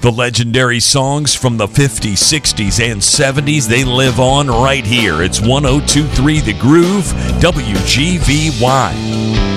The legendary songs from the 50s, 60s, and 70s, they live on right here. It's 102.3 The Groove, WGVY.